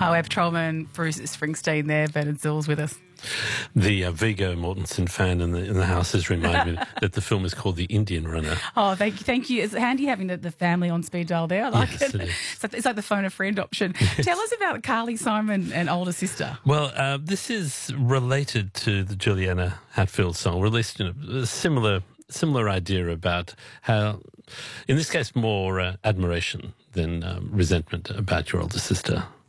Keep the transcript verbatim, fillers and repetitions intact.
Highway Patrolman Bruce Springsteen there. Bernard Zill's with us. The uh, Viggo Mortensen fan in the in the house has reminded me that the film is called The Indian Runner. Oh, thank you, thank you. It's handy having the, the family on speed dial there. I like Yes, it. it is. So it's like the phone a friend option. Tell us about Carly Simon and older sister. Well, uh, this is related to the Juliana Hatfield song, released in a, a similar similar idea about how, in this case, more uh, admiration than um, resentment about your older sister.